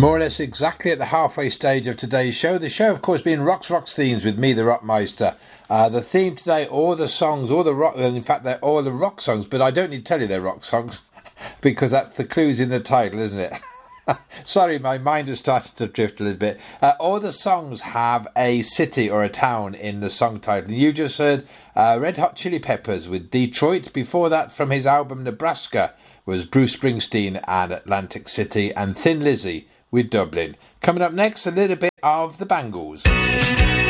More or less exactly at the halfway stage of today's show. The show, of course, being Rocks Themes with me, the Rockmeister. The theme today, all the songs, all the rock, well, in fact, they're all the rock songs, but I don't need to tell you they're rock songs because that's the clues in the title, isn't it? Sorry, my mind has started to drift a little bit. All the songs have a city or a town in the song title. You just heard Red Hot Chili Peppers with Detroit. Before that, from his album Nebraska, was Bruce Springsteen and Atlantic City, and Thin Lizzy with Dublin. Coming up next, a little bit of the Bangles.